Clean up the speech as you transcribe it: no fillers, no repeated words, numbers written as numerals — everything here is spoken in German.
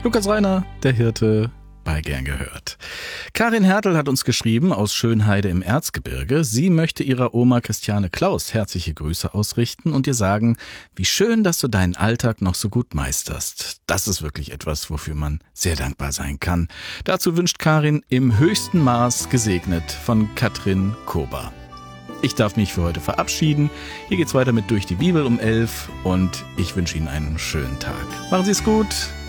Lukas Reiner, der Hirte, bei Gern gehört. Karin Hertel hat uns geschrieben aus Schönheide im Erzgebirge. Sie möchte ihrer Oma Christiane Klaus herzliche Grüße ausrichten und ihr sagen, wie schön, dass du deinen Alltag noch so gut meisterst. Das ist wirklich etwas, wofür man sehr dankbar sein kann. Dazu wünscht Karin im höchsten Maß gesegnet von Katrin Kober. Ich darf mich für heute verabschieden. Hier geht's weiter mit Durch die Bibel um 11 und ich wünsche Ihnen einen schönen Tag. Machen Sie es gut.